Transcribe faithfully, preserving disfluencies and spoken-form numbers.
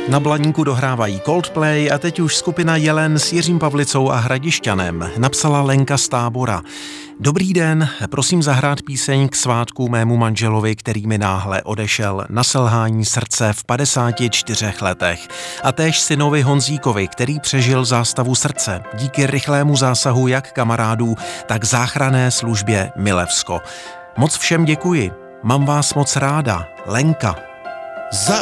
Na Blaníku dohrávají Coldplay a teď už skupina Jelen s Jiřím Pavlicou a Hradišťanem, napsala Lenka z Tábora. Dobrý den, prosím zahrát píseň k svátku mému manželovi, který mi náhle odešel na selhání srdce v padesáti čtyřech letech. A též synovi Honzíkovi, který přežil zástavu srdce díky rychlému zásahu jak kamarádů, tak záchranné službě Milevsko. Moc všem děkuji, mám vás moc ráda, Lenka. Za